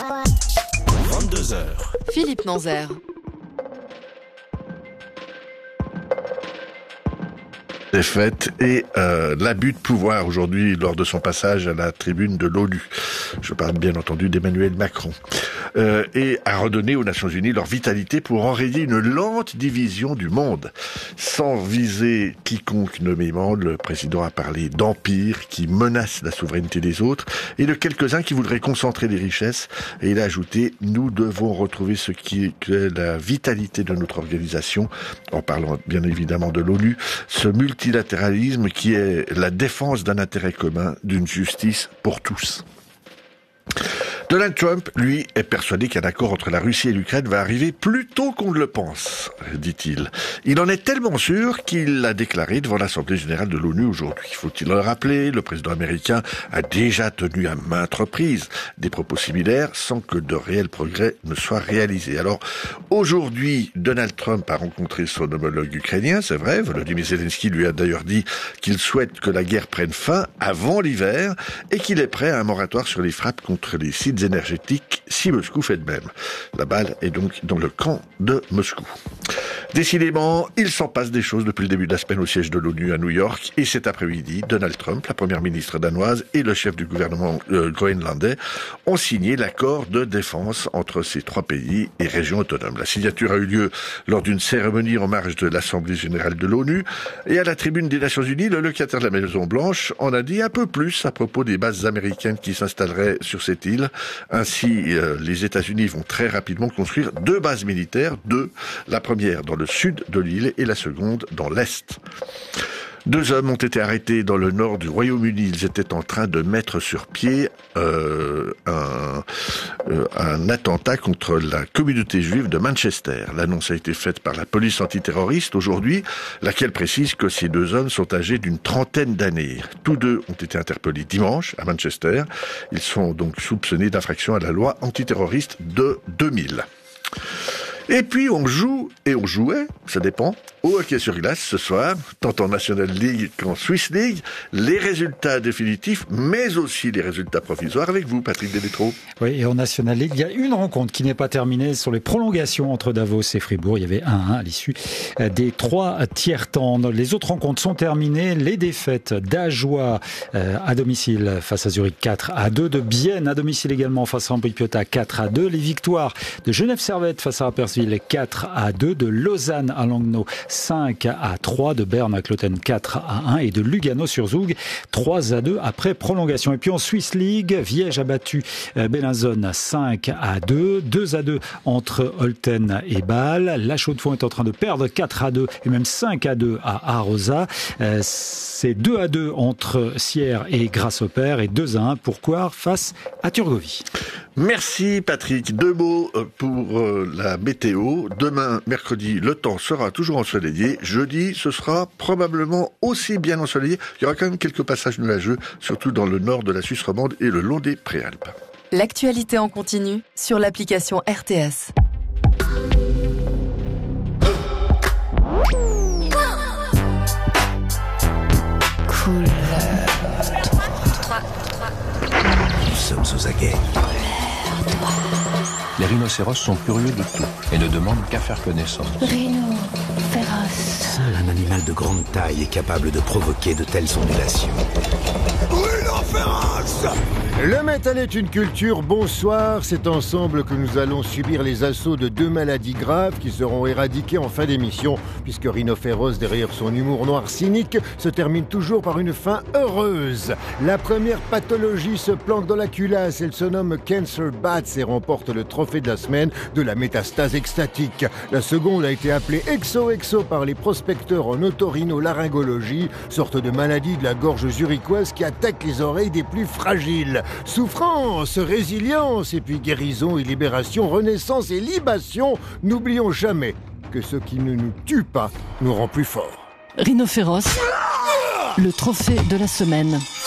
22h. Philippe Nanzer. Défaite et l'abus de pouvoir aujourd'hui lors de son passage à la tribune de l'ONU. Je parle bien entendu d'Emmanuel Macron. Et a redonné aux Nations Unies leur vitalité pour enrayer une lente division du monde. Sans viser quiconque nommément, le président a parlé d'empires qui menacent la souveraineté des autres et de quelques-uns qui voudraient concentrer les richesses. Et il a ajouté, nous devons retrouver ce qui est la vitalité de notre organisation, en parlant bien évidemment de l'ONU, ce multilatéralisme qui est la défense d'un intérêt commun, d'une justice pour tous. Donald Trump, lui, est persuadé qu'un accord entre la Russie et l'Ukraine va arriver plus tôt qu'on ne le pense, dit-il. Il en est tellement sûr qu'il l'a déclaré devant l'Assemblée générale de l'ONU aujourd'hui. Faut-il le rappeler, le président américain a déjà tenu à maintes reprises des propos similaires sans que de réels progrès ne soient réalisés. Alors, aujourd'hui, Donald Trump a rencontré son homologue ukrainien, c'est vrai. Volodymyr Zelensky lui a d'ailleurs dit qu'il souhaite que la guerre prenne fin avant l'hiver et qu'il est prêt à un moratoire sur les frappes contre les sites énergétiques si Moscou fait de même. La balle est donc dans le camp de Moscou. Décidément, il s'en passe des choses depuis le début de la semaine au siège de l'ONU à New York et cet après-midi, Donald Trump, la première ministre danoise et le chef du gouvernement groenlandais ont signé l'accord de défense entre ces trois pays et régions autonomes. La signature a eu lieu lors d'une cérémonie en marge de l'Assemblée générale de l'ONU et à la tribune des Nations Unies, le locataire de la Maison-Blanche en a dit un peu plus à propos des bases américaines qui s'installeraient sur cette île. Ainsi, les États-Unis vont très rapidement construire 2 bases militaires, la première dans le sud de l'île et la seconde dans l'est. 2 hommes ont été arrêtés dans le nord du Royaume-Uni. Ils étaient en train de mettre sur pied un attentat contre la communauté juive de Manchester. L'annonce a été faite par la police antiterroriste aujourd'hui, laquelle précise que ces 2 hommes sont âgés d'une trentaine d'années. Tous 2 ont été interpellés dimanche à Manchester. Ils sont donc soupçonnés d'infraction à la loi antiterroriste de 2000. Et puis on joue, et on jouait, ça dépend, au hockey sur glace ce soir, tant en National League qu'en Swiss League, les résultats définitifs, mais aussi les résultats provisoires avec vous, Patrick Delétro. Oui, et en National League, il y a une rencontre qui n'est pas terminée sur les prolongations entre Davos et Fribourg. Il y avait 1-1 à l'issue des 3 tiers-temps. Les autres rencontres sont terminées. Les défaites d'Ajoie à domicile face à Zurich 4-2, de Bienne à domicile également face à Ambri-Piotta 4-2, les victoires de Genève-Servette face à Rapperswil 4-2, de Lausanne à Langnau 5-3, de Berne à Cloten 4-1 et de Lugano sur Zoug 3-2 après prolongation. Et puis en Swiss League, Viège a battu Bellinzone 5-2, 2-2 entre Olten et Bâle. La Chaux-de-Fonds est en train de perdre 4-2 et même 5-2 à Arosa. C'est 2-2 entre Sierre et Grasshopper et 2-1 pour Coire face à Turgovie. Merci Patrick. 2 mots pour la météo. Demain, mercredi, le temps sera toujours ensoleillé. Jeudi, ce sera probablement aussi bien ensoleillé. Il y aura quand même quelques passages nuageux, surtout dans le nord de la Suisse romande et le long des Préalpes. L'actualité en continu sur l'application RTS. Nous sommes aux aguets. Les rhinocéros sont curieux de tout et ne demandent qu'à faire connaissance. Rhino, féroce. Seul un animal de grande taille est capable de provoquer de telles ondulations. Le métal est une culture. Bonsoir, c'est ensemble que nous allons subir les assauts de 2 maladies graves qui seront éradiquées en fin d'émission, puisque Rhino Féroce, derrière son humour noir cynique, se termine toujours par une fin heureuse. La première pathologie se planque dans la culasse. Elle se nomme Cancer Bats et remporte le trophée de la semaine de la métastase extatique. La seconde a été appelée Exo-Exo par les prospecteurs en otorhinolaryngologie, sorte de maladie de la gorge zurichoise qui attaque les oreilles des plus fragiles. Souffrance, résilience, et puis guérison et libération, renaissance et libation. N'oublions jamais que ce qui ne nous tue pas nous rend plus forts. Rhino féroce, le trophée de la semaine.